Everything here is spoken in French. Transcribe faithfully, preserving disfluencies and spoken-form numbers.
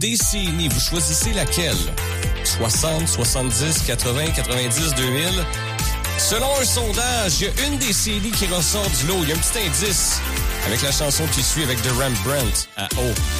décennie, vous choisissez laquelle? soixante, soixante-dix, quatre-vingts, quatre-vingt-dix, deux mille? Selon un sondage, il y a une décennie qui ressort du lot. Il y a un petit indice avec la chanson qui suit avec The Rembrandt à O.